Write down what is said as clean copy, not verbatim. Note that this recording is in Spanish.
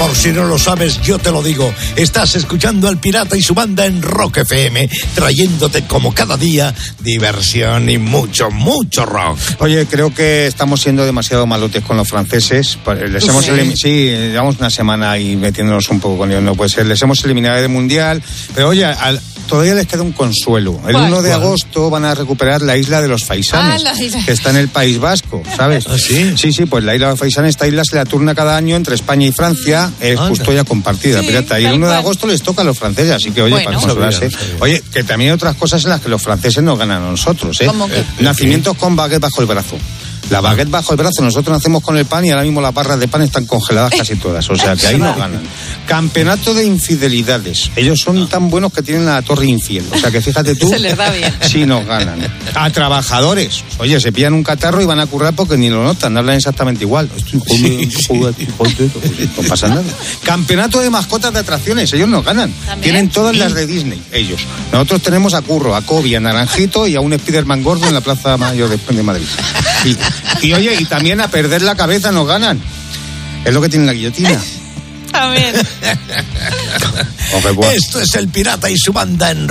Por si no lo sabes, yo te lo digo. Estás escuchando al Pirata y su banda en Rock FM, trayéndote como cada día diversión y mucho, mucho rock. Oye, creo que estamos siendo demasiado malotes con los franceses. Sí, llevamos una semana ahí metiéndonos un poco con ellos, no puede ser. Les hemos eliminado del Mundial, pero oye, todavía les queda un consuelo. El 1 de agosto van a recuperar la isla de los Faisanes, que está en el País Vasco, ¿sabes? ¿Ah, sí? Sí, pues la isla de los Faisanes, esta isla se la turna cada año entre España y Francia, es custodia compartida, pirata. Y el 1 de agosto les toca a los franceses, así que, oye, para consolarse. Oye, que también hay otras cosas en las que los franceses nos ganan a nosotros, ¿eh? ¿Cómo que? Nacimientos con baguette bajo el brazo. La baguette bajo el brazo, nosotros nacemos con el pan y ahora mismo las barras de pan están congeladas casi todas, o sea que ahí nos ganan. Campeonato de infidelidades, ellos son tan buenos que tienen la torre infiel, o sea que fíjate tú. Se les da bien. Sí nos ganan. A trabajadores, oye, se pillan un catarro y van a currar porque ni lo notan, hablan exactamente igual. No pasa nada. Campeonato de mascotas de atracciones, ellos nos ganan. ¿También? Tienen todas las de Disney, ellos. Nosotros tenemos a Curro, a Kobe, a Naranjito y a un Spiderman gordo en la Plaza Mayor de Madrid. Y oye, y también a perder la cabeza nos ganan. Es lo que tiene la guillotina. También. Esto es el Pirata y su banda en